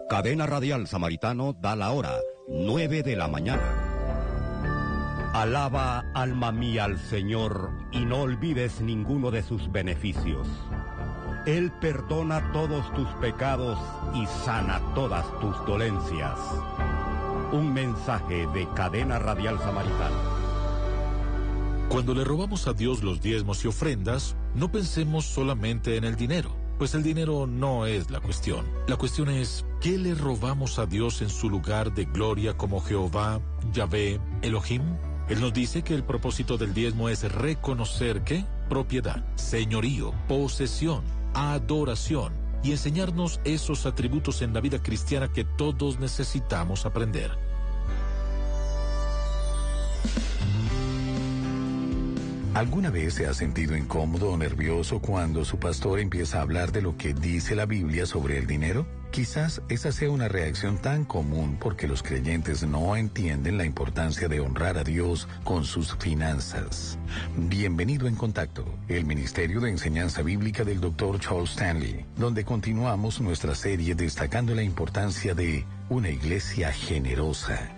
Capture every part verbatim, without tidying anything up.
Cadena Radial Samaritano da la hora, nueve de la mañana. Alaba, alma mía, al Señor, y no olvides ninguno de sus beneficios. Él perdona todos tus pecados y sana todas tus dolencias. Un mensaje de Cadena Radial Samaritano. Cuando le robamos a Dios los diezmos y ofrendas, no pensemos solamente en el dinero, pues el dinero no es la cuestión. La cuestión es, ¿qué le robamos a Dios en su lugar de gloria como Jehová, Yahvé, Elohim? Él nos dice que el propósito del diezmo es reconocer ¿qué? Propiedad, señorío, posesión, adoración y enseñarnos esos atributos en la vida cristiana que todos necesitamos aprender. ¿Alguna vez se ha sentido incómodo o nervioso cuando su pastor empieza a hablar de lo que dice la Biblia sobre el dinero? Quizás esa sea una reacción tan común porque los creyentes no entienden la importancia de honrar a Dios con sus finanzas. Bienvenido en Contacto, el Ministerio de Enseñanza Bíblica del doctor Charles Stanley, donde continuamos nuestra serie destacando la importancia de una iglesia generosa.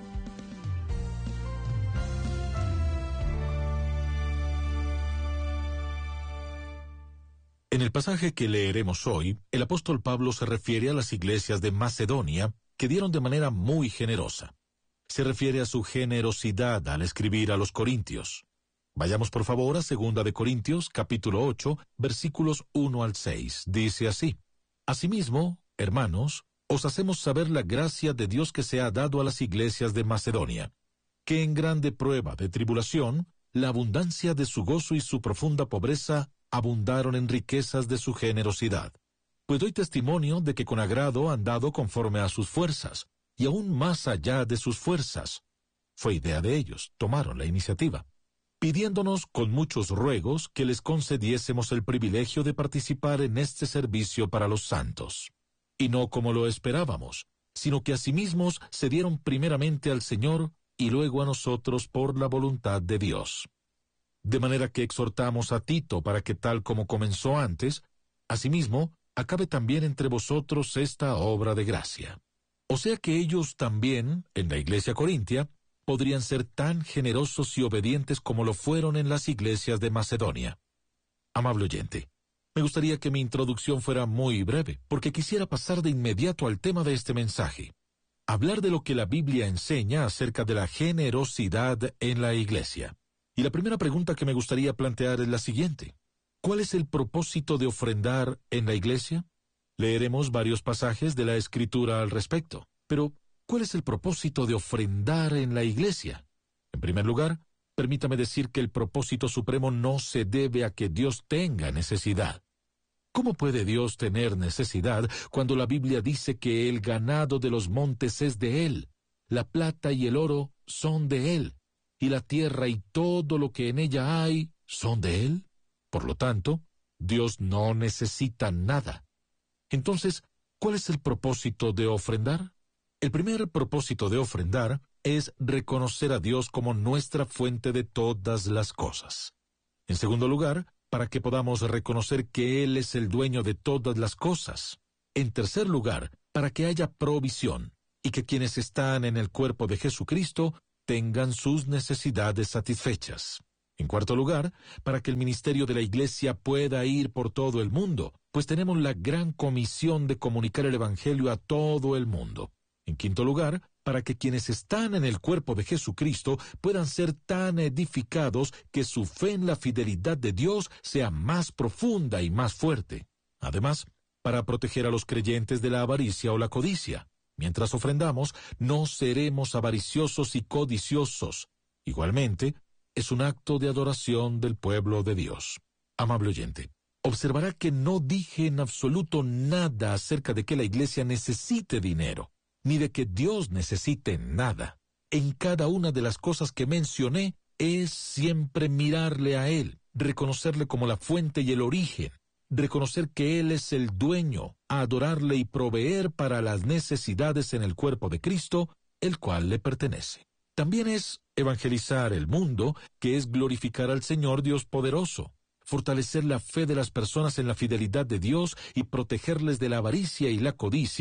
En el pasaje que leeremos hoy, el apóstol Pablo se refiere a las iglesias de Macedonia que dieron de manera muy generosa. Se refiere a su generosidad al escribir a los corintios. Vayamos por favor a segunda de Corintios, capítulo ocho, versículos uno al seis. Dice así: Asimismo, hermanos, os hacemos saber la gracia de Dios que se ha dado a las iglesias de Macedonia, que en grande prueba de tribulación, la abundancia de su gozo y su profunda pobreza abundaron en riquezas de su generosidad. Pues doy testimonio de que con agrado han dado conforme a sus fuerzas, y aún más allá de sus fuerzas. Fue idea de ellos, tomaron la iniciativa, pidiéndonos con muchos ruegos que les concediésemos el privilegio de participar en este servicio para los santos. Y no como lo esperábamos, sino que asimismo se dieron primeramente al Señor y luego a nosotros por la voluntad de Dios. De manera que exhortamos a Tito para que tal como comenzó antes, asimismo, acabe también entre vosotros esta obra de gracia. O sea que ellos también, en la iglesia corintia, podrían ser tan generosos y obedientes como lo fueron en las iglesias de Macedonia. Amable oyente, me gustaría que mi introducción fuera muy breve, porque quisiera pasar de inmediato al tema de este mensaje. Hablar de lo que la Biblia enseña acerca de la generosidad en la iglesia. Y la primera pregunta que me gustaría plantear es la siguiente: ¿cuál es el propósito de ofrendar en la iglesia? Leeremos varios pasajes de la Escritura al respecto, pero ¿cuál es el propósito de ofrendar en la iglesia? En primer lugar, permítame decir que el propósito supremo no se debe a que Dios tenga necesidad. ¿Cómo puede Dios tener necesidad cuando la Biblia dice que el ganado de los montes es de Él, la plata y el oro son de Él, y la tierra y todo lo que en ella hay son de Él? Por lo tanto, Dios no necesita nada. Entonces, ¿cuál es el propósito de ofrendar? El primer propósito de ofrendar es reconocer a Dios como nuestra fuente de todas las cosas. En segundo lugar, para que podamos reconocer que Él es el dueño de todas las cosas. En tercer lugar, para que haya provisión, y que quienes están en el cuerpo de Jesucristo tengan sus necesidades satisfechas. En cuarto lugar, para que el ministerio de la iglesia pueda ir por todo el mundo, pues tenemos la gran comisión de comunicar el evangelio a todo el mundo. En quinto lugar, para que quienes están en el cuerpo de Jesucristo puedan ser tan edificados que su fe en la fidelidad de Dios sea más profunda y más fuerte. Además, para proteger a los creyentes de la avaricia o la codicia. Mientras ofrendamos, no seremos avariciosos y codiciosos. Igualmente, es un acto de adoración del pueblo de Dios. Amable oyente, observará que no dije en absoluto nada acerca de que la iglesia necesite dinero, ni de que Dios necesite nada. En cada una de las cosas que mencioné, es siempre mirarle a Él, reconocerle como la fuente y el origen, reconocer que Él es el dueño, adorarle y proveer para las necesidades en el cuerpo de Cristo, el cual le pertenece. También es evangelizar el mundo, que es glorificar al Señor Dios poderoso, fortalecer la fe de las personas en la fidelidad de Dios y protegerles de la avaricia y la codicia,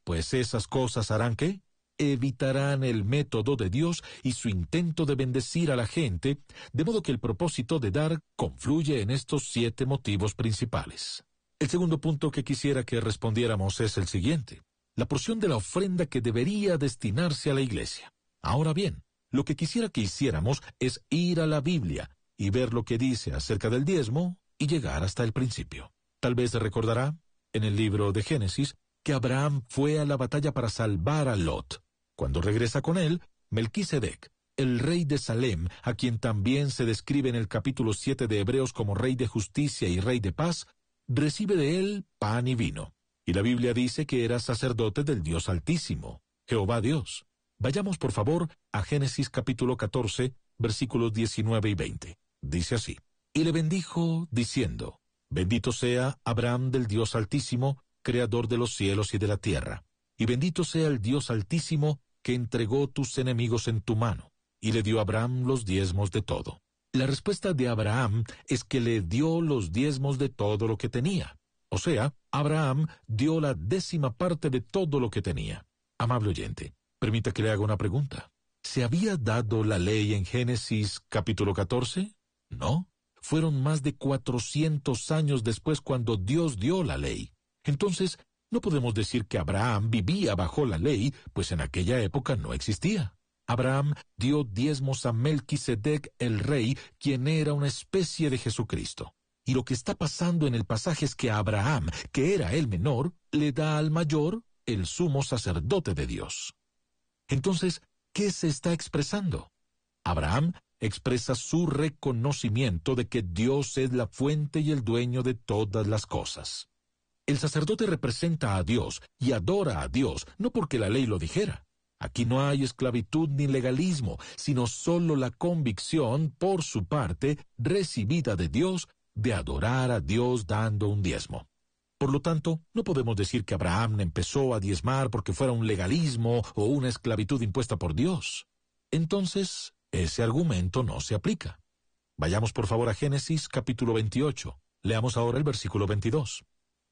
pues esas cosas harán ¿qué? Evitarán el método de Dios y su intento de bendecir a la gente, de modo que el propósito de dar confluye en estos siete motivos principales. El segundo punto que quisiera que respondiéramos es el siguiente: la porción de la ofrenda que debería destinarse a la iglesia. Ahora bien, lo que quisiera que hiciéramos es ir a la Biblia y ver lo que dice acerca del diezmo y llegar hasta el principio. Tal vez recordará, en el libro de Génesis, que Abraham fue a la batalla para salvar a Lot. Cuando regresa con él, Melquisedec, el rey de Salem, a quien también se describe en el capítulo siete de Hebreos como rey de justicia y rey de paz, recibe de él pan y vino. Y la Biblia dice que era sacerdote del Dios Altísimo, Jehová Dios. Vayamos por favor a Génesis capítulo catorce, versículos diecinueve y veinte. Dice así: Y le bendijo, diciendo: Bendito sea Abraham del Dios Altísimo, creador de los cielos y de la tierra. Y bendito sea el Dios Altísimo, que entregó tus enemigos en tu mano. Y le dio a Abraham los diezmos de todo. La respuesta de Abraham es que le dio los diezmos de todo lo que tenía. O sea, Abraham dio la décima parte de todo lo que tenía. Amable oyente, permita que le haga una pregunta. ¿Se había dado la ley en Génesis capítulo catorce? No. Fueron más de cuatrocientos años después cuando Dios dio la ley. Entonces, no podemos decir que Abraham vivía bajo la ley, pues en aquella época no existía. Abraham dio diezmos a Melquisedec el rey, quien era una especie de Jesucristo. Y lo que está pasando en el pasaje es que Abraham, que era el menor, le da al mayor el sumo sacerdote de Dios. Entonces, ¿qué se está expresando? Abraham expresa su reconocimiento de que Dios es la fuente y el dueño de todas las cosas. El sacerdote representa a Dios y adora a Dios, no porque la ley lo dijera. Aquí no hay esclavitud ni legalismo, sino solo la convicción, por su parte, recibida de Dios, de adorar a Dios dando un diezmo. Por lo tanto, no podemos decir que Abraham empezó a diezmar porque fuera un legalismo o una esclavitud impuesta por Dios. Entonces, ese argumento no se aplica. Vayamos por favor a Génesis capítulo veintiocho. Leamos ahora el versículo veintidós.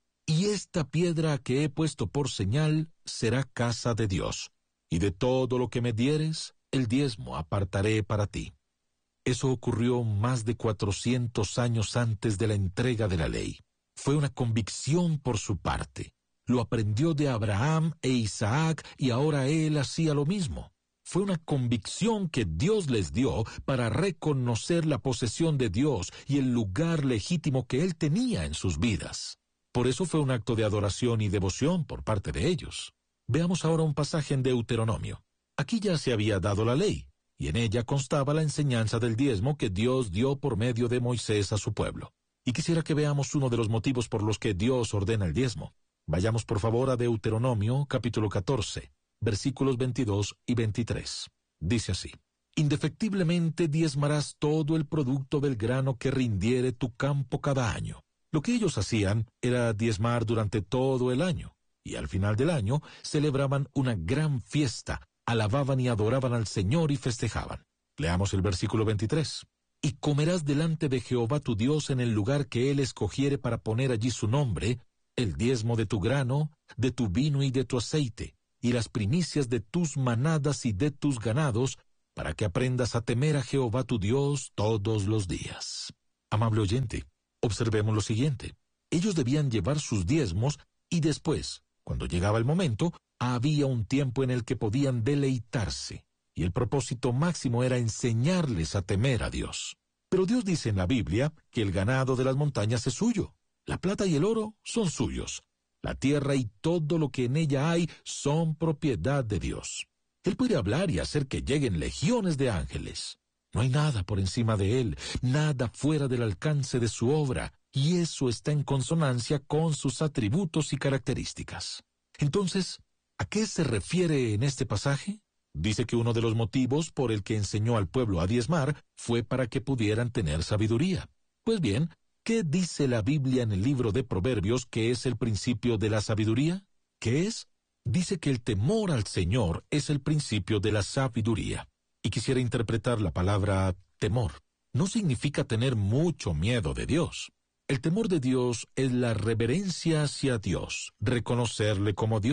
Y esta piedra que he puesto por señal será casa de Dios, y de todo lo que me dieres, el diezmo apartaré para ti. Eso ocurrió más de cuatrocientos años antes de la entrega de la ley. Fue una convicción por su parte. Lo aprendió de Abraham e Isaac y ahora él hacía lo mismo. Fue una convicción que Dios les dio para reconocer la posesión de Dios y el lugar legítimo que Él tenía en sus vidas. Por eso fue un acto de adoración y devoción por parte de ellos. Veamos ahora un pasaje en Deuteronomio. Aquí ya se había dado la ley, y en ella constaba la enseñanza del diezmo que Dios dio por medio de Moisés a su pueblo. Y quisiera que veamos uno de los motivos por los que Dios ordena el diezmo. Vayamos por favor a Deuteronomio capítulo catorce, versículos veintidós y veintitrés. Dice así: Indefectiblemente diezmarás todo el producto del grano que rindiere tu campo cada año. Lo que ellos hacían era diezmar durante todo el año, y al final del año celebraban una gran fiesta, alababan y adoraban al Señor y festejaban. Leamos el versículo veintitrés. Y comerás delante de Jehová tu Dios en el lugar que Él escogiere para poner allí su nombre, el diezmo de tu grano, de tu vino y de tu aceite, y las primicias de tus manadas y de tus ganados, para que aprendas a temer a Jehová tu Dios todos los días. Amable oyente, observemos lo siguiente. Ellos debían llevar sus diezmos y después, cuando llegaba el momento, había un tiempo en el que podían deleitarse, y el propósito máximo era enseñarles a temer a Dios. Pero Dios dice en la Biblia que el ganado de las montañas es suyo, la plata y el oro son suyos, la tierra y todo lo que en ella hay son propiedad de Dios. Él puede hablar y hacer que lleguen legiones de ángeles. No hay nada por encima de Él, nada fuera del alcance de su obra, y eso está en consonancia con sus atributos y características. Entonces, ¿a qué se refiere en este pasaje? Dice que uno de los motivos por el que enseñó al pueblo a diezmar fue para que pudieran tener sabiduría. Pues bien, ¿qué dice la Biblia en el libro de Proverbios que es el principio de la sabiduría? ¿Qué es? Dice que el temor al Señor es el principio de la sabiduría. Y quisiera interpretar la palabra temor. No significa tener mucho miedo de Dios. El temor de Dios es la reverencia hacia Dios, reconocerle como Dios.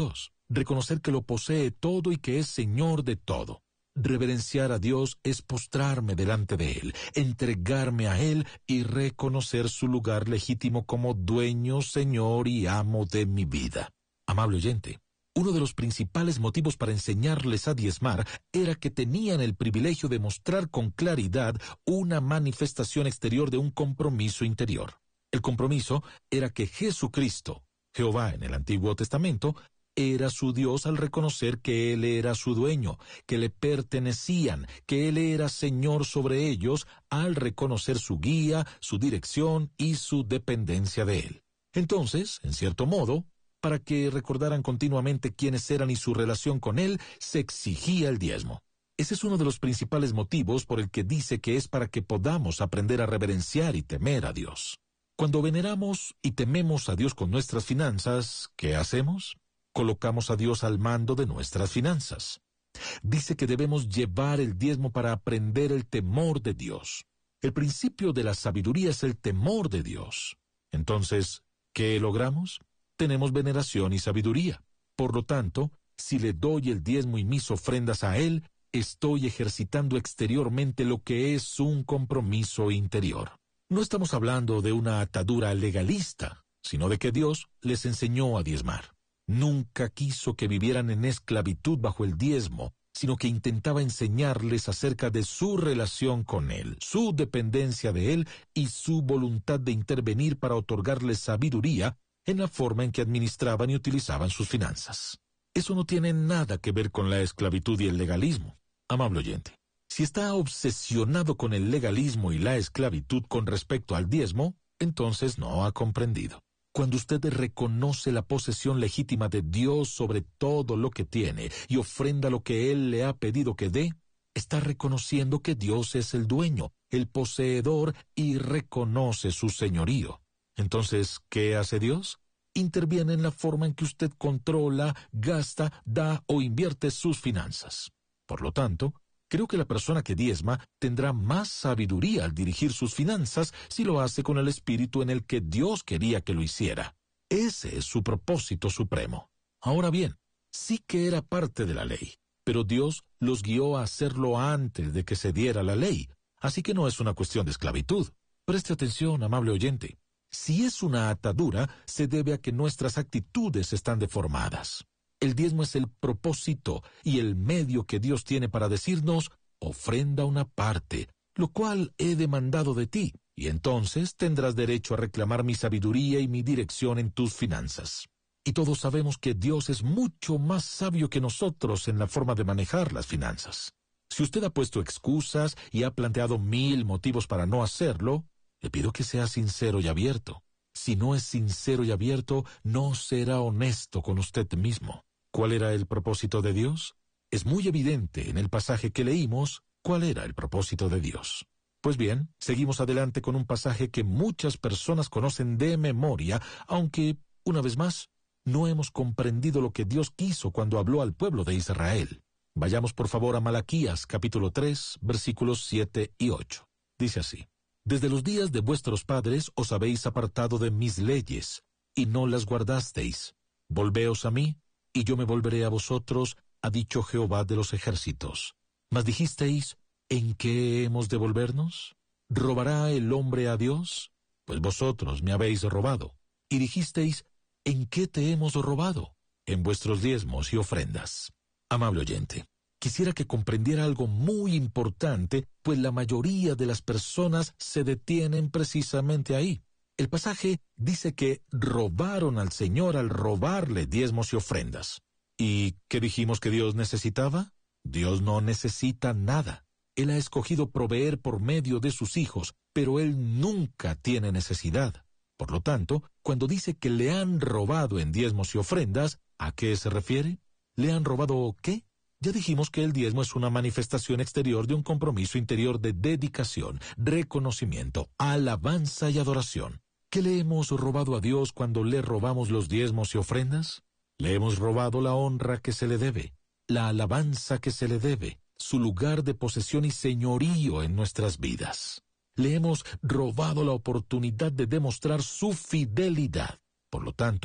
reconocer que lo posee todo y que es Señor de todo. Reverenciar a Dios es postrarme delante de Él, entregarme a Él y reconocer su lugar legítimo como dueño, Señor y amo de mi vida. Amable oyente, uno de los principales motivos para enseñarles a diezmar era que tenían el privilegio de mostrar con claridad una manifestación exterior de un compromiso interior. El compromiso era que Jesucristo, Jehová en el Antiguo Testamento, era su Dios al reconocer que Él era su dueño, que le pertenecían, que Él era Señor sobre ellos, al reconocer su guía, su dirección y su dependencia de Él. Entonces, en cierto modo, para que recordaran continuamente quiénes eran y su relación con Él, se exigía el diezmo. Ese es uno de los principales motivos por el que dice que es para que podamos aprender a reverenciar y temer a Dios. Cuando veneramos y tememos a Dios con nuestras finanzas, ¿qué hacemos? Colocamos a Dios al mando de nuestras finanzas. Dice que debemos llevar el diezmo para aprender el temor de Dios. El principio de la sabiduría es el temor de Dios. Entonces, ¿qué logramos? Tenemos veneración y sabiduría. Por lo tanto, si le doy el diezmo y mis ofrendas a Él, estoy ejercitando exteriormente lo que es un compromiso interior. No estamos hablando de una atadura legalista, sino de que Dios les enseñó a diezmar. Nunca quiso que vivieran en esclavitud bajo el diezmo, sino que intentaba enseñarles acerca de su relación con Él, su dependencia de Él y su voluntad de intervenir para otorgarles sabiduría en la forma en que administraban y utilizaban sus finanzas. Eso no tiene nada que ver con la esclavitud y el legalismo. Amable oyente, si está obsesionado con el legalismo y la esclavitud con respecto al diezmo, entonces no ha comprendido. Cuando usted reconoce la posesión legítima de Dios sobre todo lo que tiene y ofrenda lo que Él le ha pedido que dé, está reconociendo que Dios es el dueño, el poseedor y reconoce su señorío. Entonces, ¿qué hace Dios? Interviene en la forma en que usted controla, gasta, da o invierte sus finanzas. Por lo tanto, creo que la persona que diezma tendrá más sabiduría al dirigir sus finanzas si lo hace con el espíritu en el que Dios quería que lo hiciera. Ese es su propósito supremo. Ahora bien, sí que era parte de la ley, pero Dios los guió a hacerlo antes de que se diera la ley, así que no es una cuestión de esclavitud. Preste atención, amable oyente. Si es una atadura, se debe a que nuestras actitudes están deformadas. El diezmo es el propósito y el medio que Dios tiene para decirnos, ofrenda una parte, lo cual he demandado de ti, y entonces tendrás derecho a reclamar mi sabiduría y mi dirección en tus finanzas. Y todos sabemos que Dios es mucho más sabio que nosotros en la forma de manejar las finanzas. Si usted ha puesto excusas y ha planteado mil motivos para no hacerlo, le pido que sea sincero y abierto. Si no es sincero y abierto, no será honesto con usted mismo. ¿Cuál era el propósito de Dios? Es muy evidente en el pasaje que leímos cuál era el propósito de Dios. Pues bien, seguimos adelante con un pasaje que muchas personas conocen de memoria, aunque, una vez más, no hemos comprendido lo que Dios quiso cuando habló al pueblo de Israel. Vayamos por favor a Malaquías, capítulo tres, versículos siete y ocho. Dice así: Desde los días de vuestros padres os habéis apartado de mis leyes, y no las guardasteis. Volveos a mí, y yo me volveré a vosotros, ha dicho Jehová de los ejércitos. Mas dijisteis, ¿en qué hemos de volvernos? ¿Robará el hombre a Dios? Pues vosotros me habéis robado. Y dijisteis, ¿en qué te hemos robado? En vuestros diezmos y ofrendas. Amable oyente, quisiera que comprendiera algo muy importante, pues la mayoría de las personas se detienen precisamente ahí. El pasaje dice que robaron al Señor al robarle diezmos y ofrendas. ¿Y qué dijimos que Dios necesitaba? Dios no necesita nada. Él ha escogido proveer por medio de sus hijos, pero Él nunca tiene necesidad. Por lo tanto, cuando dice que le han robado en diezmos y ofrendas, ¿a qué se refiere? ¿Le han robado qué? Ya dijimos que el diezmo es una manifestación exterior de un compromiso interior de dedicación, reconocimiento, alabanza y adoración. ¿Qué le hemos robado a Dios cuando le robamos los diezmos y ofrendas? Le hemos robado la honra que se le debe, la alabanza que se le debe, su lugar de posesión y señorío en nuestras vidas. Le hemos robado la oportunidad de demostrar su fidelidad. Por lo tanto,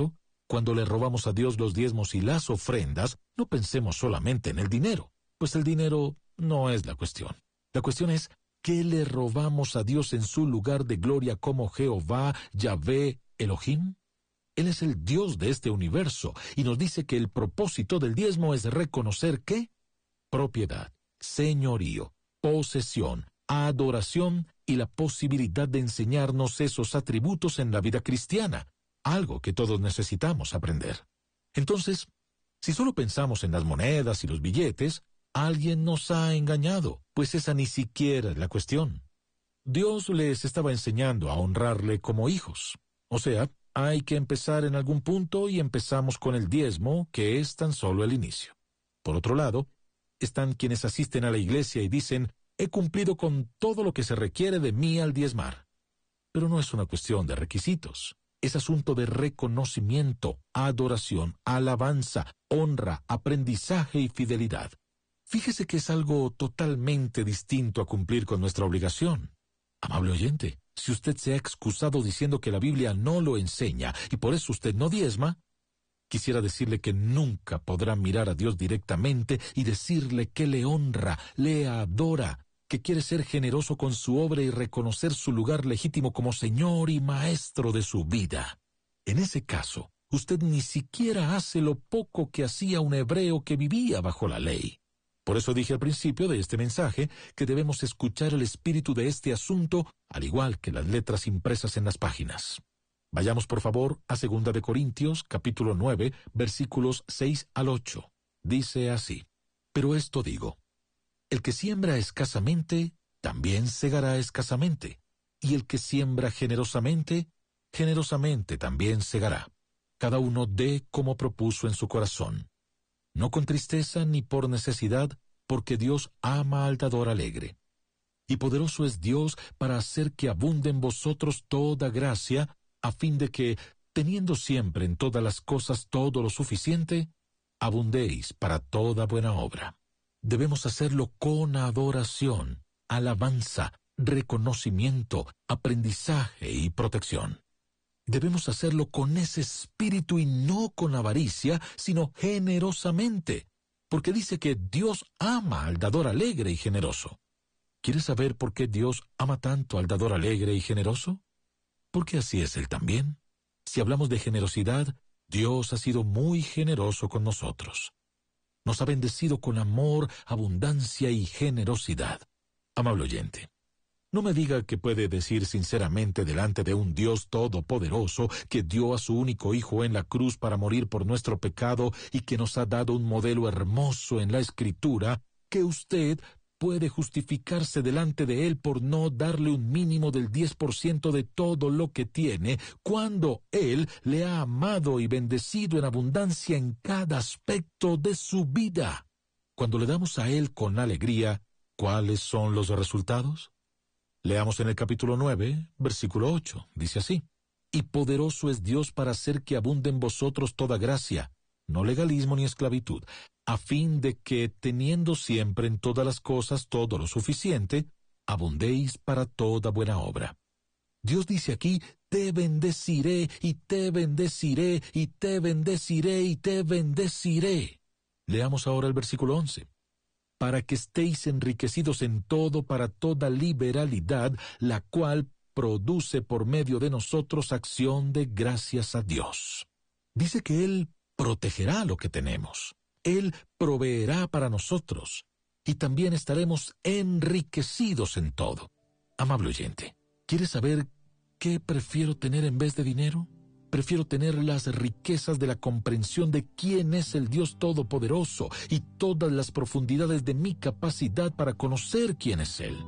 cuando le robamos a Dios los diezmos y las ofrendas, no pensemos solamente en el dinero, pues el dinero no es la cuestión. La cuestión es, ¿qué le robamos a Dios en su lugar de gloria como Jehová, Yahvé, Elohim? Él es el Dios de este universo y nos dice que el propósito del diezmo es reconocer ¿qué? Propiedad, señorío, posesión, adoración y la posibilidad de enseñarnos esos atributos en la vida cristiana, algo que todos necesitamos aprender. Entonces, si solo pensamos en las monedas y los billetes, alguien nos ha engañado, pues esa ni siquiera es la cuestión. Dios les estaba enseñando a honrarle como hijos. O sea, hay que empezar en algún punto y empezamos con el diezmo, que es tan solo el inicio. Por otro lado, están quienes asisten a la iglesia y dicen, he cumplido con todo lo que se requiere de mí al diezmar. Pero no es una cuestión de requisitos. Es asunto de reconocimiento, adoración, alabanza, honra, aprendizaje y fidelidad. Fíjese que es algo totalmente distinto a cumplir con nuestra obligación. Amable oyente, si usted se ha excusado diciendo que la Biblia no lo enseña y por eso usted no diezma, quisiera decirle que nunca podrá mirar a Dios directamente y decirle que le honra, le adora, que quiere ser generoso con su obra y reconocer su lugar legítimo como Señor y Maestro de su vida. En ese caso, usted ni siquiera hace lo poco que hacía un hebreo que vivía bajo la ley. Por eso dije al principio de este mensaje que debemos escuchar el espíritu de este asunto, al igual que las letras impresas en las páginas. Vayamos por favor a segunda de Corintios, capítulo nueve, versículos seis al ocho. Dice así, pero esto digo, el que siembra escasamente, también segará escasamente, y el que siembra generosamente, generosamente también segará. Cada uno dé como propuso en su corazón, no con tristeza ni por necesidad, porque Dios ama al dador alegre. Y poderoso es Dios para hacer que abunde en vosotros toda gracia, a fin de que, teniendo siempre en todas las cosas todo lo suficiente, abundéis para toda buena obra. Debemos hacerlo con adoración, alabanza, reconocimiento, aprendizaje y protección. Debemos hacerlo con ese espíritu y no con avaricia, sino generosamente, porque dice que Dios ama al dador alegre y generoso. ¿Quieres saber por qué Dios ama tanto al dador alegre y generoso? Porque así es Él también. Si hablamos de generosidad, Dios ha sido muy generoso con nosotros. Nos ha bendecido con amor, abundancia y generosidad. Amable oyente, no me diga que puede decir sinceramente delante de un Dios todopoderoso que dio a su único Hijo en la cruz para morir por nuestro pecado y que nos ha dado un modelo hermoso en la Escritura, que usted puede justificarse delante de Él por no darle un mínimo del diez por ciento de todo lo que tiene, cuando Él le ha amado y bendecido en abundancia en cada aspecto de su vida. Cuando le damos a Él con alegría, ¿cuáles son los resultados? Leamos en el capítulo nueve, versículo ocho, dice así, y poderoso es Dios para hacer que abunde en vosotros toda gracia, no legalismo ni esclavitud, a fin de que, teniendo siempre en todas las cosas todo lo suficiente, abundéis para toda buena obra. Dios dice aquí, te bendeciré, y te bendeciré, y te bendeciré, y te bendeciré. Leamos ahora el versículo once. Para que estéis enriquecidos en todo para toda liberalidad, la cual produce por medio de nosotros acción de gracias a Dios. Dice que Él protegerá lo que tenemos. Él proveerá para nosotros, y también estaremos enriquecidos en todo. Amable oyente, ¿quieres saber qué prefiero tener en vez de dinero? Prefiero tener las riquezas de la comprensión de quién es el Dios Todopoderoso y todas las profundidades de mi capacidad para conocer quién es Él.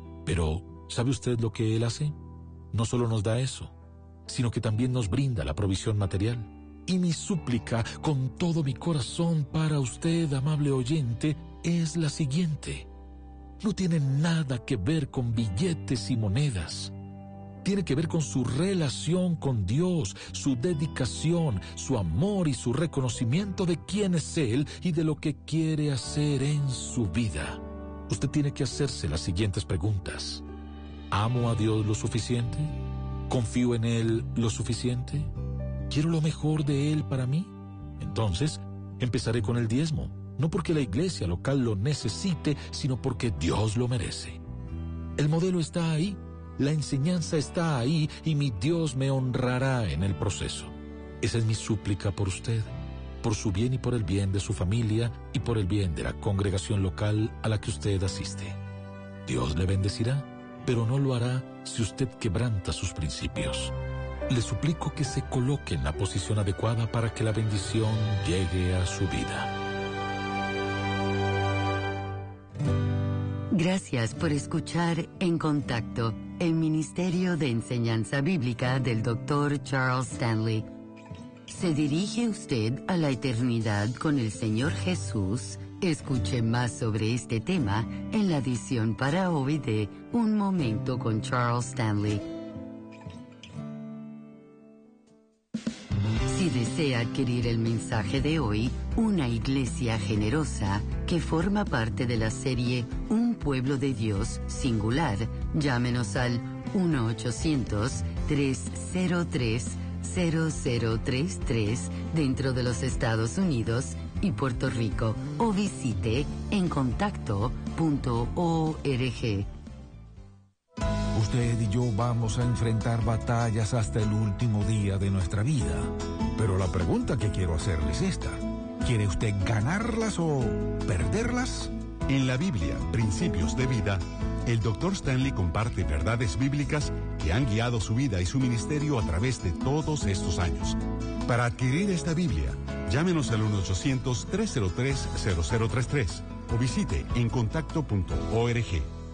Pero, ¿sabe usted lo que Él hace? No solo nos da eso, sino que también nos brinda la provisión material. Y mi súplica con todo mi corazón para usted, amable oyente, es la siguiente. No tiene nada que ver con billetes y monedas. Tiene que ver con su relación con Dios, su dedicación, su amor y su reconocimiento de quién es Él y de lo que quiere hacer en su vida. Usted tiene que hacerse las siguientes preguntas. ¿Amo a Dios lo suficiente? ¿Confío en Él lo suficiente? quiero lo mejor de Él para mí. Entonces, empezaré con el diezmo, no porque la iglesia local lo necesite, sino porque Dios lo merece. El modelo está ahí, la enseñanza está ahí y mi Dios me honrará en el proceso. Esa es mi súplica por usted, por su bien y por el bien de su familia y por el bien de la congregación local a la que usted asiste. Dios le bendecirá, pero no lo hará si usted quebranta sus principios. Le suplico que se coloque en la posición adecuada para que la bendición llegue a su vida. Gracias por escuchar En Contacto, el Ministerio de Enseñanza Bíblica del doctor Charles Stanley. ¿Se dirige usted a la eternidad con el Señor Jesús? Escuche más sobre este tema en la edición para hoy de Un Momento con Charles Stanley. Si desea adquirir el mensaje de hoy, Una Iglesia Generosa, que forma parte de la serie Un Pueblo de Dios Singular, llámenos al uno ochocientos, tres cero tres, cero cero tres tres dentro de los Estados Unidos y Puerto Rico o visite en contacto punto org. Usted y yo vamos a enfrentar batallas hasta el último día de nuestra vida. Pero la pregunta que quiero hacerle es esta. ¿Quiere usted ganarlas o perderlas? En la Biblia, Principios de Vida, el doctor Stanley comparte verdades bíblicas que han guiado su vida y su ministerio a través de todos estos años. Para adquirir esta Biblia, llámenos al uno ochocientos, tres cero tres, cero cero tres tres o visite en contacto punto org.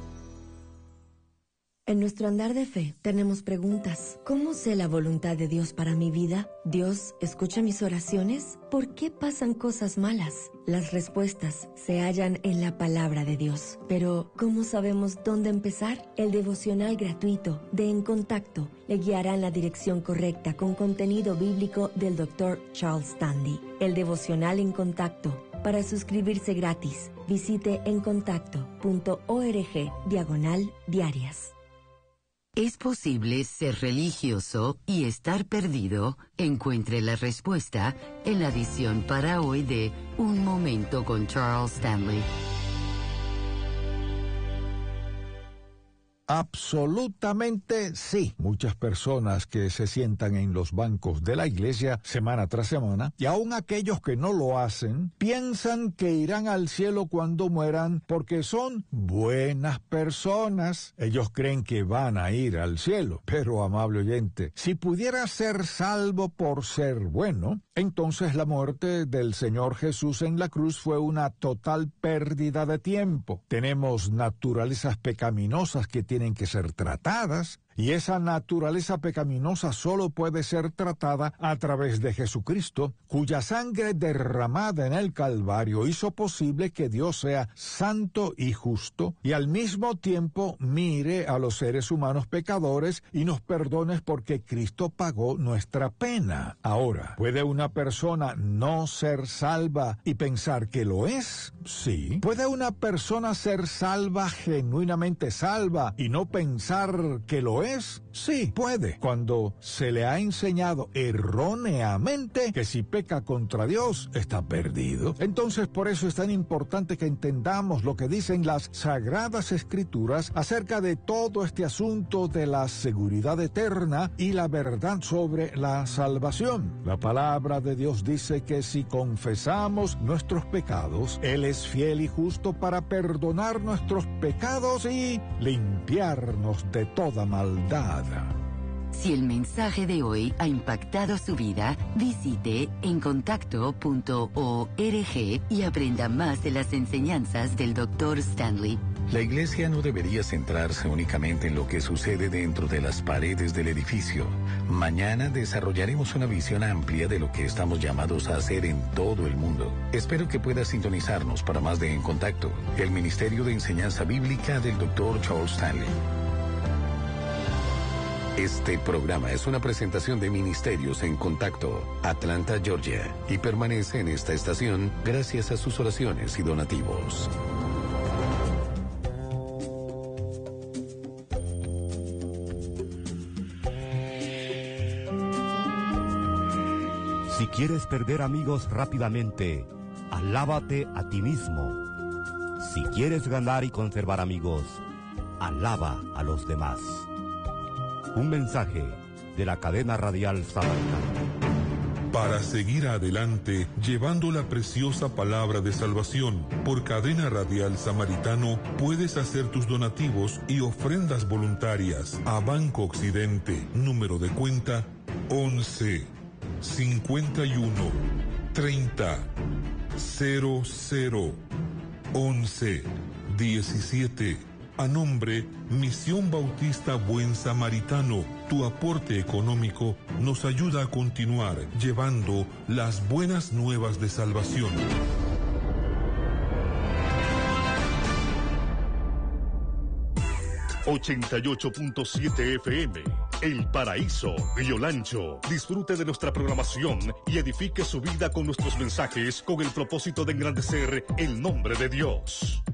En nuestro andar de fe tenemos preguntas. ¿Cómo sé la voluntad de Dios para mi vida? ¿Dios escucha mis oraciones? ¿Por qué pasan cosas malas? Las respuestas se hallan en la palabra de Dios. Pero, ¿cómo sabemos dónde empezar? El devocional gratuito de En Contacto le guiará en la dirección correcta con contenido bíblico del doctor Charles Stanley. El devocional En Contacto. Para suscribirse gratis, visite en contacto punto org diagonal diarias. ¿Es posible ser religioso y estar perdido? Encuentre la respuesta en la edición para hoy de Un Momento con Charles Stanley. Absolutamente sí. Muchas personas que se sientan en los bancos de la iglesia semana tras semana, y aun aquellos que no lo hacen, piensan que irán al cielo cuando mueran porque son buenas personas. Ellos creen que van a ir al cielo. Pero, amable oyente, si pudiera ser salvo por ser bueno, entonces la muerte del Señor Jesús en la cruz fue una total pérdida de tiempo. Tenemos naturalezas pecaminosas que tienen tienen que ser tratadas, y esa naturaleza pecaminosa solo puede ser tratada a través de Jesucristo, cuya sangre derramada en el Calvario hizo posible que Dios sea santo y justo, y al mismo tiempo mire a los seres humanos pecadores y nos perdone porque Cristo pagó nuestra pena. Ahora, ¿puede una persona no ser salva y pensar que lo es? Sí. ¿Puede una persona ser salva, genuinamente salva, y no pensar que lo es? Sí, puede, cuando se le ha enseñado erróneamente que si peca contra Dios está perdido. Entonces, por eso es tan importante que entendamos lo que dicen las Sagradas Escrituras acerca de todo este asunto de la seguridad eterna y la verdad sobre la salvación. La palabra de Dios dice que si confesamos nuestros pecados, Él es fiel y justo para perdonar nuestros pecados y limpiarnos de toda maldad. Si el mensaje de hoy ha impactado su vida, visite en contacto punto org y aprenda más de las enseñanzas del doctor Stanley. La iglesia no debería centrarse únicamente en lo que sucede dentro de las paredes del edificio. Mañana desarrollaremos una visión amplia de lo que estamos llamados a hacer en todo el mundo. Espero que pueda sintonizarnos para más de En Contacto, el Ministerio de Enseñanza Bíblica del doctor Charles Stanley. Este programa es una presentación de Ministerios en Contacto, Atlanta, Georgia, y permanece en esta estación gracias a sus oraciones y donativos. quieres perder amigos rápidamente, alábate a ti mismo. Si quieres ganar y conservar amigos, alaba a los demás. Un mensaje de la cadena radial Samaritano. Para seguir adelante, llevando la preciosa palabra de salvación, por Cadena Radial Samaritano, puedes hacer tus donativos y ofrendas voluntarias a Banco Occidente, número de cuenta once, cincuenta y uno, treinta, cero cero, once, diecisiete. A nombre Misión Bautista Buen Samaritano, tu aporte económico nos ayuda a continuar llevando las buenas nuevas de salvación. ochenta y ocho punto siete F M, El Paraíso, Río Lancho. Disfrute de nuestra programación y edifique su vida con nuestros mensajes con el propósito de engrandecer el nombre de Dios.